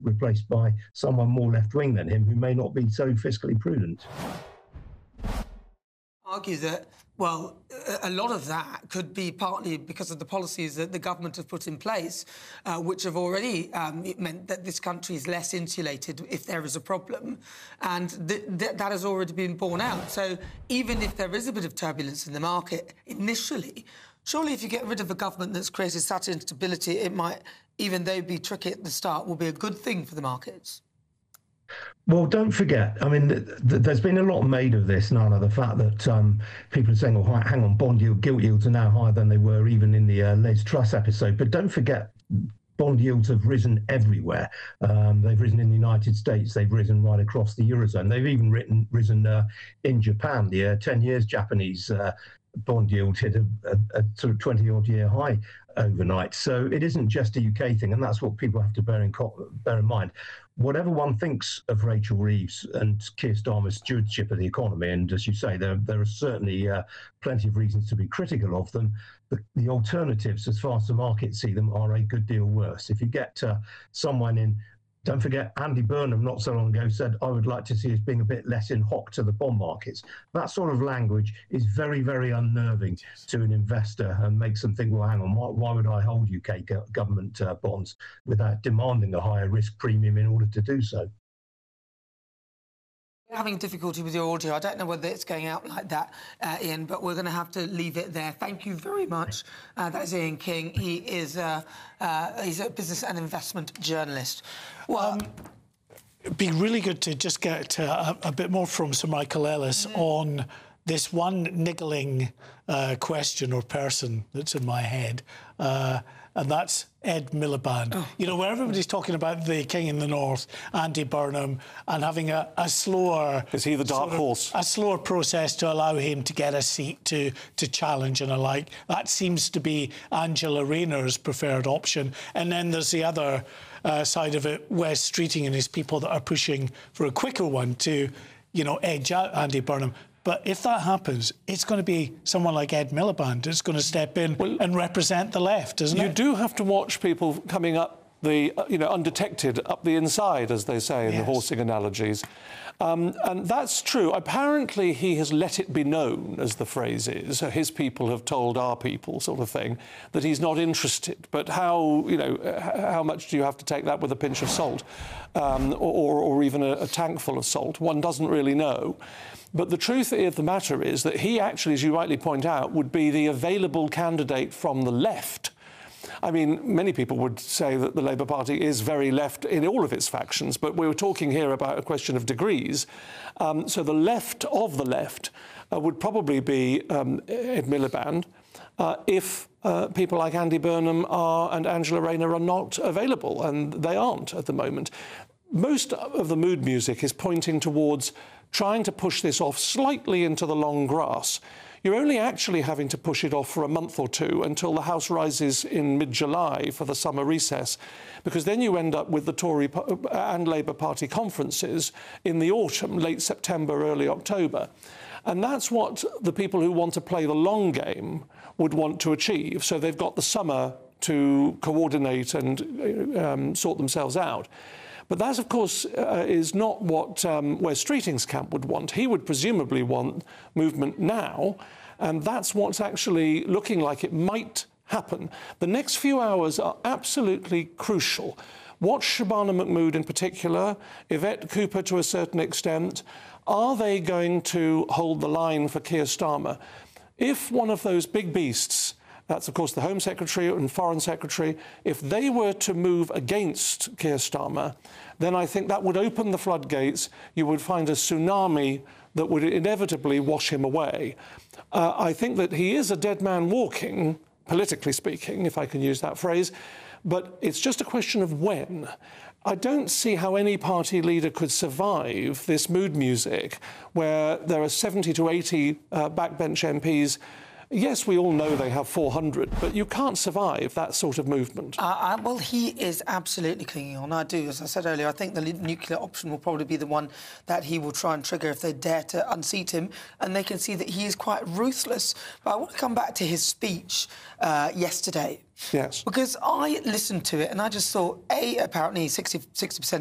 replaced by someone more left-wing than him who may not be so fiscally prudent. Argue that, well, a lot of that could be partly because of the policies that the government have put in place, which have already meant that this country is less insulated if there is a problem, and that has already been borne out. So even if there is a bit of turbulence in the market initially, surely if you get rid of a government that's created such instability, it might, even though be tricky at the start, will be a good thing for the markets. Well, don't forget, I mean, there's been a lot made of this, Nana, the fact that people are saying, oh, hang on, bond yield, gilt yields are now higher than they were even in the Les Truss episode. But don't forget, bond yields have risen everywhere. They've risen in the United States. They've risen right across the Eurozone. They've even risen in Japan. The 10 years Japanese bond yield hit a sort of 20-odd year high overnight. So it isn't just a UK thing, and that's what people have to bear in mind. Whatever one thinks of Rachel Reeves and Keir Starmer's stewardship of the economy, and as you say, there are certainly plenty of reasons to be critical of them, the alternatives, as far as the markets see them, are a good deal worse. If you get someone in, don't forget, Andy Burnham not so long ago said, I would like to see us being a bit less in hock to the bond markets. That sort of language is very, very unnerving to an investor and makes them think, well, hang on, why would I hold UK government bonds without demanding a higher risk premium in order to do so? Having difficulty with your audio. I don't know whether it's going out like that, Ian, but we're going to have to leave it there. Thank you very much. That's Ian King. He is he's a business and investment journalist. Well, it'd be really good to just get a bit more from Sir Michael Ellis on this one niggling question or person that's in my head, and that's Ed Miliband. Oh. You know, where everybody's talking about the King in the North, Andy Burnham, and having a slower... Is he the dark horse? A slower process to allow him to get a seat to challenge and alike. That seems to be Angela Rayner's preferred option. And then there's the other side of it, Wes Streeting and his people that are pushing for a quicker one to, you know, edge out Andy Burnham. But if that happens, it's going to be someone like Ed Miliband that's going to step in and represent the left, isn't it? You do have to watch people coming up the, undetected, up the inside, as they say in the horsing analogies. And that's true. Apparently, he has let it be known, as the phrase is. His people have told our people, sort of thing, that he's not interested. But how much do you have to take that with a pinch of salt, or even a tank full of salt? One doesn't really know. But the truth of the matter is that he actually, as you rightly point out, would be the available candidate from the left. I mean, many people would say that the Labour Party is very left in all of its factions, but we were talking here about a question of degrees. So the left of the left would probably be Ed Miliband if people like Andy Burnham and Angela Rayner are not available, and they aren't at the moment. Most of the mood music is pointing towards trying to push this off slightly into the long grass. You're only actually having to push it off for a month or two until the House rises in mid-July for the summer recess, because then you end up with the Tory and Labour Party conferences in the autumn, late September, early October. And that's what the people who want to play the long would want to achieve. So they've got the summer to coordinate and sort themselves out. But that, of course, is not what Wes Streeting's camp would want. He would presumably want movement now, and that's what's actually looking like it might happen. The next few hours are absolutely crucial. Watch Shabana Mahmood in particular, Yvette Cooper to a certain extent. Are they going to hold the line for Keir Starmer? If one of those big beasts, that's, of course, the Home Secretary and Foreign Secretary, if they were to move against Keir Starmer, then I think that would open the floodgates. You would find a tsunami that would inevitably wash him away. I think that he is a dead man walking, politically speaking, if I can use that phrase, but it's just a question of when. I don't see how any party leader could survive this mood music where there are 70 to 80 backbench MPs Yes, we all know they have 400, but you can't survive that sort of movement. Well, he is absolutely clinging on. I do. As I said earlier, I think the nuclear option will probably be the one that he will try and trigger if they dare to unseat him, and they can see that he is quite ruthless. But I want to come back to his speech yesterday. Yes. Because I listened to it and I just thought, apparently 60%